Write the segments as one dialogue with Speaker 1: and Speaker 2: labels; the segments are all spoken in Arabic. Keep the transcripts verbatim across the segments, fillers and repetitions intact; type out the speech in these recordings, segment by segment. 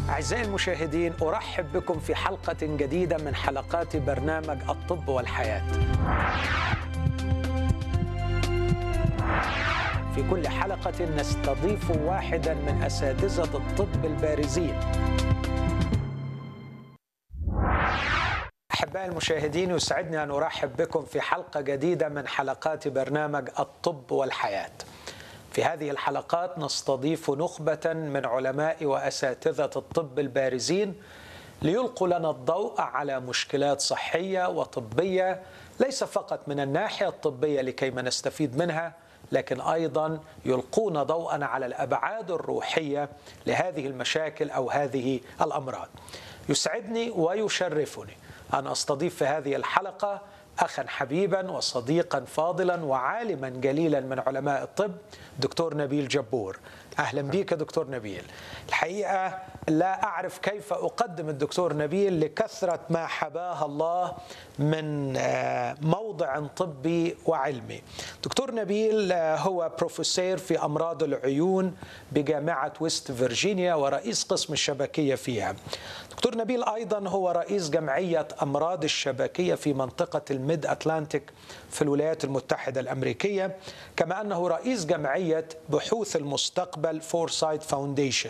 Speaker 1: أعزائي المشاهدين، أرحب بكم في حلقة جديدة من حلقات برنامج الطب والحياة. في كل حلقة نستضيف واحدا من أساتذة الطب البارزين. أحبائي المشاهدين، يسعدني أن أرحب بكم في حلقة جديدة من حلقات برنامج الطب والحياة. في هذه الحلقات نستضيف نخبة من علماء وأساتذة الطب البارزين ليلقوا لنا الضوء على مشكلات صحية وطبية، ليس فقط من الناحية الطبية لكيما نستفيد منها، لكن أيضا يلقون ضوءا على الأبعاد الروحية لهذه المشاكل أو هذه الأمراض. يسعدني ويشرفني أن أستضيف في هذه الحلقة أخا حبيبا وصديقا فاضلا وعالما جليلا من علماء الطب، دكتور نبيل جبور. أهلا بك دكتور نبيل. الحقيقة لا أعرف كيف أقدم الدكتور نبيل لكثرة ما حباه الله من موضع طبي وعلمي. دكتور نبيل هو بروفيسور في أمراض العيون بجامعة ويست فيرجينيا ورئيس قسم الشبكية فيها. دكتور نبيل أيضا هو رئيس جمعية أمراض الشبكية في منطقة الميد أتلانتيك في الولايات المتحدة الأمريكية، كما أنه رئيس جمعية بحوث المستقبل فورسايت فاونديشن.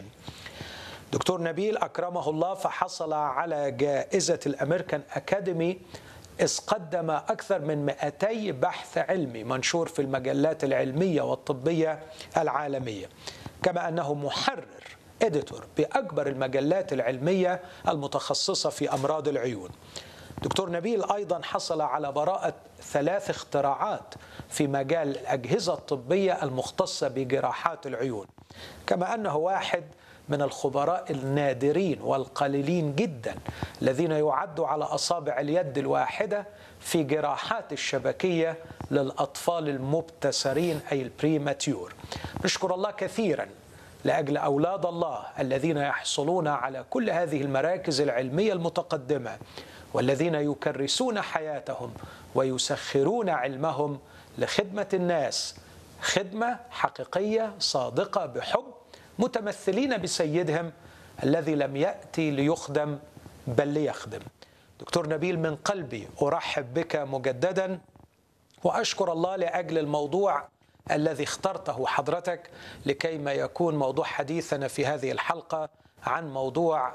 Speaker 1: دكتور نبيل أكرمه الله فحصل على جائزة الأمريكان أكاديمي إذ قدم أكثر من مئتي بحث علمي منشور في المجلات العلمية والطبية العالمية، كما أنه محرر إديتور بأكبر المجلات العلمية المتخصصة في أمراض العيون. دكتور نبيل أيضا حصل على براءة ثلاث اختراعات في مجال الأجهزة الطبية المختصة بجراحات العيون، كما أنه واحد من الخبراء النادرين والقليلين جدا الذين يعدوا على أصابع اليد الواحدة في جراحات الشبكية للأطفال المبتسرين أي البريماتيور. نشكر الله كثيرا لأجل أولاد الله الذين يحصلون على كل هذه المراكز العلمية المتقدمة، والذين يكرسون حياتهم ويسخرون علمهم لخدمة الناس، خدمة حقيقية صادقة بحب، متمثلين بسيدهم الذي لم يأتي ليخدم بل ليخدم. دكتور نبيل، من قلبي أرحب بك مجددا، وأشكر الله لأجل الموضوع الذي اخترته حضرتك لكيما يكون موضوع حديثنا في هذه الحلقة عن موضوع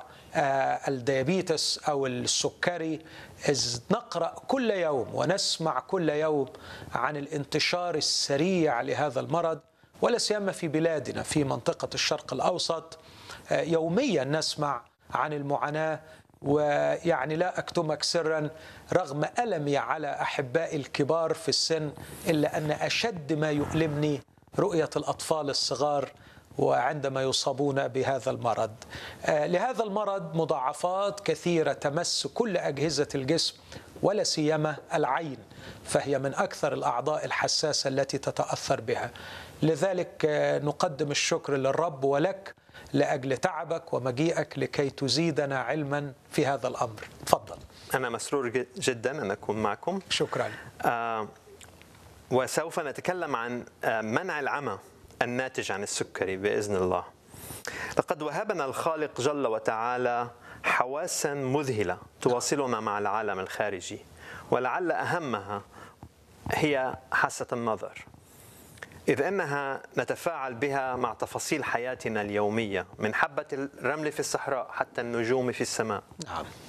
Speaker 1: الديابيتس أو السكري، إذ نقرأ كل يوم ونسمع كل يوم عن الانتشار السريع لهذا المرض، ولا سيما في بلادنا في منطقة الشرق الأوسط. يوميا نسمع عن المعاناة، ويعني لا أكتمك سرا رغم ألمي على أحبائي الكبار في السن، إلا أن أشد ما يؤلمني رؤية الأطفال الصغار وعندما يصابون بهذا المرض. لهذا المرض مضاعفات كثيرة تمس كل أجهزة الجسم ولا سيما العين، فهي من أكثر الأعضاء الحساسة التي تتأثر بها. لذلك نقدم الشكر للرب ولك لأجل تعبك ومجيئك لكي تزيدنا علما في هذا الأمر. تفضل.
Speaker 2: أنا مسرور جدا أن أكون معكم.
Speaker 1: شكرا.
Speaker 2: آه وسوف نتكلم عن منع العمى الناتج عن السكري بإذن الله. لقد وهبنا الخالق جل وتعالى حواسا مذهلة تواصلنا مع العالم الخارجي، ولعل أهمها هي حاسة النظر، إذ أنها نتفاعل بها مع تفاصيل حياتنا اليومية، من حبة الرمل في الصحراء حتى النجوم في السماء.
Speaker 1: نعم.